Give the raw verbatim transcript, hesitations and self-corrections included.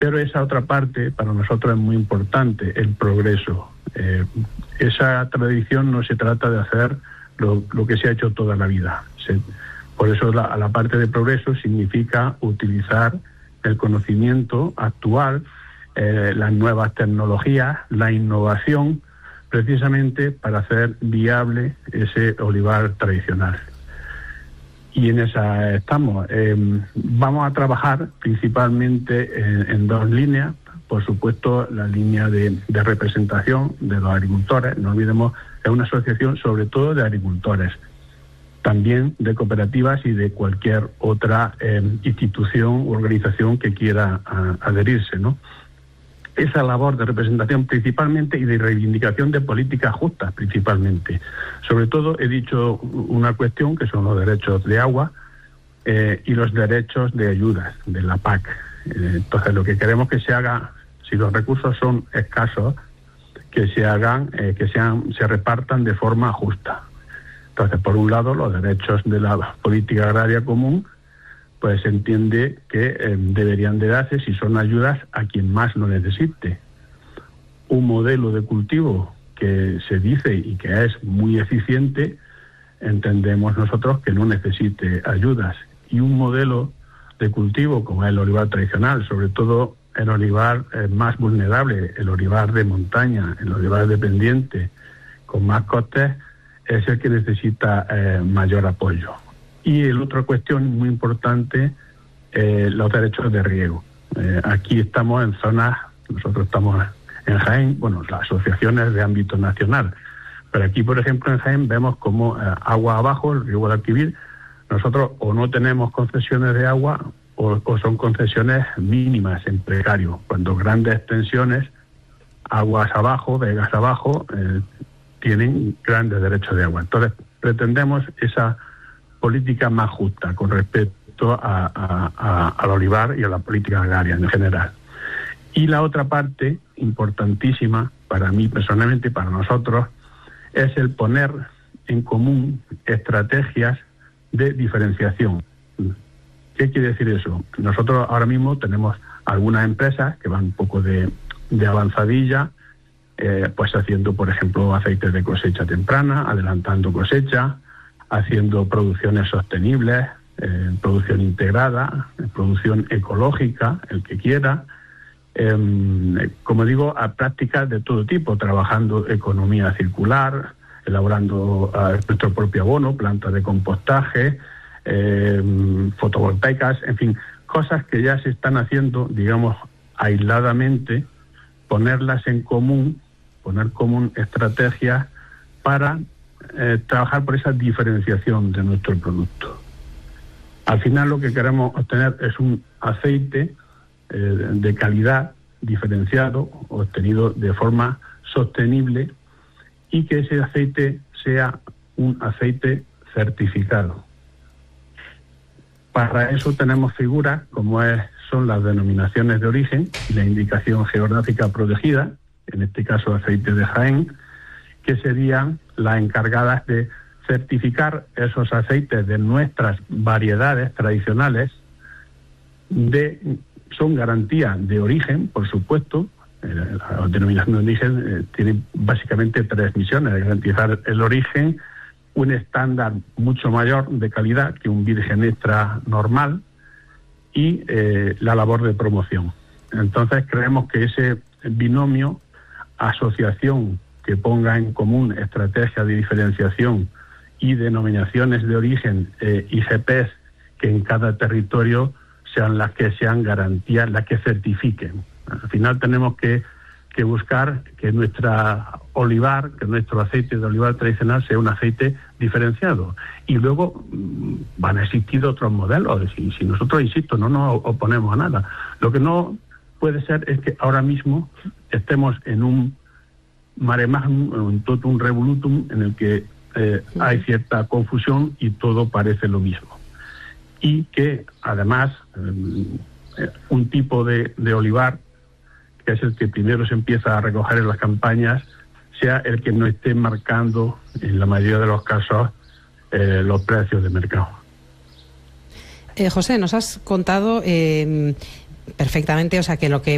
Pero esa otra parte para nosotros es muy importante, el progreso. Eh, esa tradición no se trata de hacer lo, lo que se ha hecho toda la vida. Se, por eso la, la parte de progreso significa utilizar el conocimiento actual, eh, las nuevas tecnologías, la innovación, precisamente para hacer viable ese olivar tradicional. Y en esa estamos. Eh, vamos a trabajar principalmente en, en dos líneas. Por supuesto, la línea de, de representación de los agricultores. No olvidemos, es una asociación sobre todo de agricultores, también de cooperativas y de cualquier otra eh, institución u organización que quiera a, adherirse, ¿no? Esa labor de representación principalmente y de reivindicación de políticas justas principalmente. Sobre todo he dicho una cuestión que son los derechos de agua eh, y los derechos de ayudas de la P A C. Eh, entonces lo que queremos que se haga, si los recursos son escasos, que se hagan, eh, que sean, se repartan de forma justa. Entonces, por un lado, los derechos de la política agraria común, pues se entiende que eh, deberían de darse, si son ayudas, a quien más lo necesite. Un modelo de cultivo que se dice y que es muy eficiente, entendemos nosotros que no necesite ayudas. Y un modelo de cultivo como el olivar tradicional, sobre todo el olivar eh, más vulnerable, el olivar de montaña, el olivar dependiente, con más costes, es el que necesita eh, mayor apoyo. Y la otra cuestión muy importante, eh, los derechos de riego. Eh, aquí estamos en zonas, nosotros estamos en Jaén, bueno, las asociaciones de ámbito nacional, pero aquí, por ejemplo, en Jaén vemos como eh, agua abajo, el río Guadalquivir, nosotros o no tenemos concesiones de agua o, o son concesiones mínimas en precario, cuando grandes extensiones, aguas abajo, vegas abajo, eh, tienen grandes derechos de agua. Entonces, pretendemos esa política más justa con respecto a, a, a, al olivar y a la política agraria en general. Y la otra parte importantísima para mí personalmente y para nosotros es el poner en común estrategias de diferenciación. ¿Qué quiere decir eso? Nosotros ahora mismo tenemos algunas empresas que van un poco de, de avanzadilla, eh, pues haciendo, por ejemplo, aceites de cosecha temprana, adelantando cosecha, haciendo producciones sostenibles, eh, producción integrada, eh, producción ecológica, el que quiera, eh, como digo, a prácticas de todo tipo, trabajando economía circular, elaborando eh, nuestro propio abono, plantas de compostaje, eh, fotovoltaicas, en fin, cosas que ya se están haciendo, digamos, aisladamente, ponerlas en común, poner común estrategias para Eh, trabajar por esa diferenciación de nuestro producto. Al final lo que queremos obtener es un aceite eh, de calidad diferenciado, obtenido de forma sostenible y que ese aceite sea un aceite certificado. Para eso tenemos figuras como es, son las denominaciones de origen y la indicación geográfica protegida, en este caso aceite de Jaén, que serían las encargadas de certificar esos aceites de nuestras variedades tradicionales. De, son garantías de origen, por supuesto. Eh, la denominación de origen eh, tiene básicamente tres misiones: garantizar el origen, un estándar mucho mayor de calidad que un virgen extra normal y eh, la labor de promoción. Entonces creemos que ese binomio, asociación que ponga en común estrategias de diferenciación y denominaciones de origen eh, y G P S que en cada territorio sean las que sean garantías, las que certifiquen. Al final tenemos que, que buscar que nuestra olivar, que nuestro aceite de olivar tradicional sea un aceite diferenciado. Y luego mmm, van a existir otros modelos. Si, si nosotros, insisto, no nos oponemos a nada. Lo que no puede ser es que ahora mismo estemos en un mare magnum, un totum revolutum, en el que eh, sí. hay cierta confusión y todo parece lo mismo. Y que, además, eh, un tipo de, de olivar, que es el que primero se empieza a recoger en las campañas, sea el que no esté marcando, en la mayoría de los casos, eh, los precios de mercado. Eh, José, nos has contado eh, perfectamente, o sea, que lo que